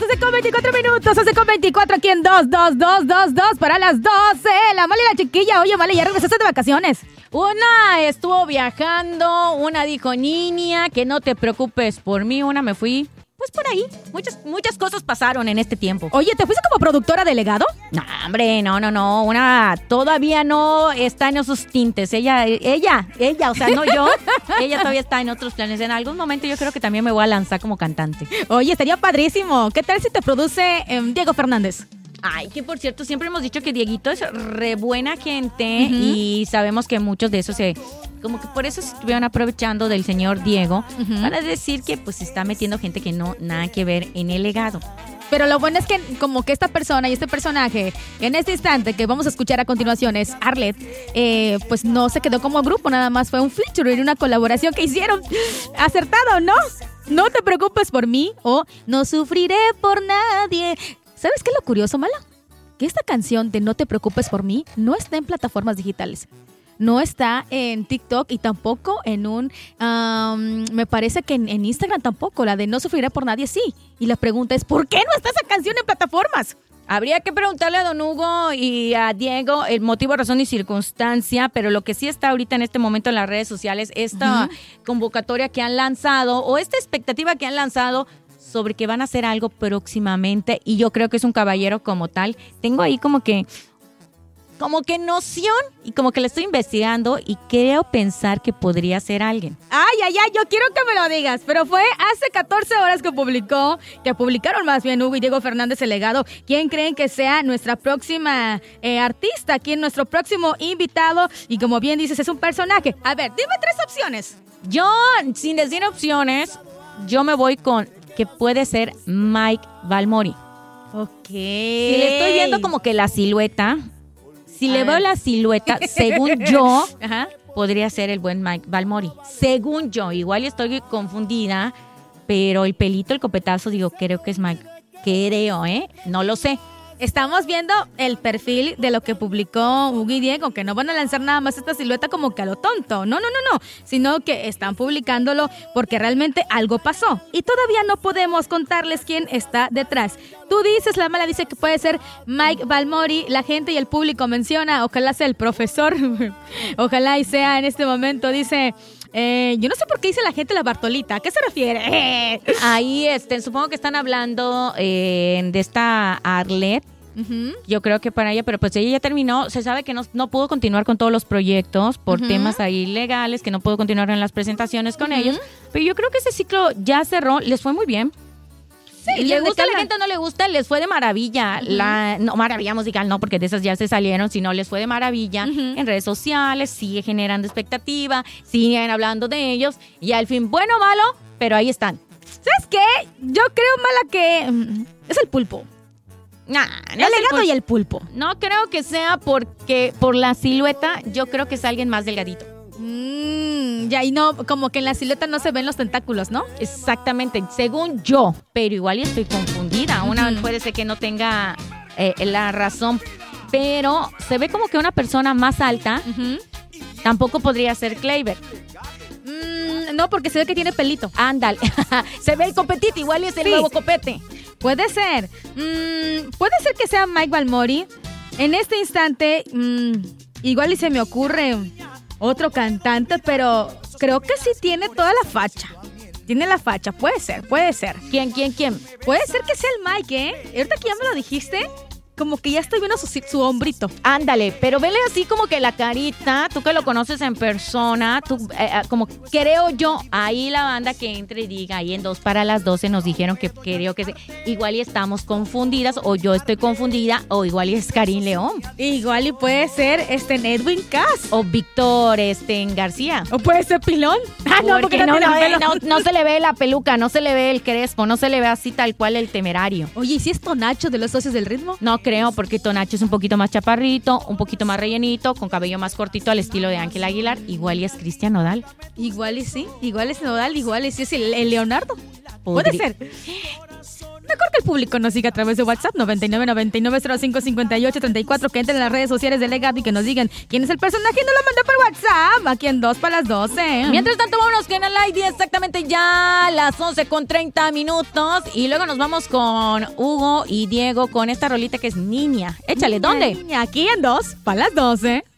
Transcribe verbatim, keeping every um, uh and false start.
once con veinticuatro minutos, once con veinticuatro aquí en dos, dos, dos, dos, dos para las doce. La Mala y la chiquilla, oye, Mala, ya regresaste de vacaciones. Una estuvo viajando, una dijo, niña, que no te preocupes por mí, una me fui, pues por ahí. Muchas, muchas cosas pasaron en este tiempo. Oye, ¿te fuiste como productora delegado? No, hombre, no, no, no, una todavía no está en esos tintes. Ella, ella, ella, o sea, no yo, ella todavía está en otros planes. En algún momento yo creo que también me voy a lanzar como cantante. Oye, estaría padrísimo. ¿Qué tal si te produce eh, Diego Fernández? Ay, que por cierto, siempre hemos dicho que Dieguito es re buena gente, uh-huh. y sabemos que muchos de esos se, como que por eso se estuvieron aprovechando del señor Diego, uh-huh. para decir que pues se está metiendo gente que no nada que ver en el legado. Pero lo bueno es que como que esta persona y este personaje, en este instante que vamos a escuchar a continuación es Arlet, eh, pues no se quedó como grupo, nada más fue un featuring, una colaboración que hicieron. Acertado, ¿no? No te preocupes por mí o no sufriré por nadie. ¿Sabes qué es lo curioso, Mala? Que esta canción de No te preocupes por mí no está en plataformas digitales. No está en TikTok y tampoco en un... Um, me parece que en, en Instagram tampoco. La de No sufriré por nadie sí. Y la pregunta es, ¿por qué no está esa canción en plataformas? Habría que preguntarle a don Hugo y a Diego el motivo, razón y circunstancia, pero lo que sí está ahorita en este momento en las redes sociales, esta uh-huh. convocatoria que han lanzado o esta expectativa que han lanzado sobre que van a hacer algo próximamente, y yo creo que es un caballero como tal. Tengo ahí como que como que noción y como que le estoy investigando y creo pensar que podría ser alguien. Ay, ay, ay, yo quiero que me lo digas, pero fue hace catorce horas que publicó, que publicaron más bien Hugo y Diego Fernández el legado. ¿Quién creen que sea nuestra próxima eh, artista? ¿Quién nuestro próximo invitado? Y como bien dices, es un personaje. A ver, dime tres opciones. Yo, sin decir opciones, yo me voy con que puede ser Mike Balmori. Ok. Si le estoy viendo como que la silueta, si a le ver. veo la silueta, según yo, Ajá. podría ser el buen Mike Balmori. Según yo, igual estoy confundida, pero el pelito, el copetazo, digo, creo que es Mike. Creo, ¿eh? No lo sé. Estamos viendo el perfil de lo que publicó Hugo y Diego, que no van a lanzar nada más esta silueta como que a lo tonto. No, no, no, no. Sino que están publicándolo porque realmente algo pasó. Y todavía no podemos contarles quién está detrás. Tú dices, la Mala dice que puede ser Mike Balmori. La gente y el público menciona, ojalá sea el profesor. Ojalá y sea en este momento, dice... Eh, yo no sé por qué dice la gente la Bartolita. ¿A qué se refiere? Ahí, este, supongo que están hablando eh, de esta Arlet. Uh-huh. Yo creo que para ella, pero pues ella ya terminó. Se sabe que no, no pudo continuar con todos los proyectos por uh-huh. temas ahí legales, que no pudo continuar en las presentaciones con uh-huh. ellos. Pero yo creo que ese ciclo ya cerró. Les fue muy bien. Sí, ¿le gusta a la gente o no le gusta? Les fue de maravilla. Uh-huh. La, no, maravilla musical no, porque de esas ya se salieron, sino les fue de maravilla. Uh-huh. En redes sociales, sigue generando expectativa, siguen hablando de ellos. Y al fin, bueno o malo, pero ahí están. ¿Sabes qué? Yo creo, Mala, que um, es el pulpo. Nah, no el legado y el pulpo. No creo que sea porque por la silueta, yo creo que es alguien más delgadito. Mm, ya, y no, como que en la silueta no se ven los tentáculos, ¿no? Exactamente, según yo, pero igual estoy confundida. Una uh-huh. puede ser que no tenga eh, la razón, pero se ve como que una persona más alta uh-huh. tampoco podría ser Kleiber. Mm, no, porque se ve que tiene pelito. Ándale, se ve el copetito, igual es el sí. nuevo copete. Puede ser, mm, puede ser que sea Mike Balmori. En este instante, mm, igual y se me ocurre... otro cantante, pero creo que sí tiene toda la facha. Tiene la facha, puede ser, puede ser. ¿Quién, quién, quién? Puede ser que sea el Mike, ¿eh? Ahorita que ya me lo dijiste, como que ya estoy viendo su, su hombrito. Ándale, pero vele así como que la carita, tú que lo conoces en persona, tú, eh, como creo yo, ahí la banda que entre y diga, ahí en dos para las doce nos dijeron que creo que se, igual y estamos confundidas, o yo estoy confundida, o igual y es Karim León. Igual y puede ser este Edwin Cass. O Víctor este, García. O puede ser Pilón. Ah, no, porque, porque no, no, no, no, no se le ve la peluca, no se le ve el crespo, no se le ve así tal cual el temerario. Oye, ¿y si es Tonacho de los Socios del Ritmo? No creo, porque Tonacho es un poquito más chaparrito, un poquito más rellenito, con cabello más cortito al estilo de Ángel Aguilar. Igual y es Cristian Nodal. Igual y sí, igual es Nodal, igual y sí es el, el Leonardo. Podría. Puede ser. Mejor que el público nos siga a través de WhatsApp noventa y nueve noventa y nueve cero cinco cincuenta y ocho treinta y cuatro, que entren en las redes sociales de Legado y que nos digan quién es el personaje y nos lo manda por WhatsApp, aquí en dos para las doce. Mientras tanto, vámonos que en el aire exactamente ya las once con treinta minutos y luego nos vamos con Hugo y Diego con esta rolita que es Niña. Échale, ¿dónde? Niña, aquí en dos para las doce.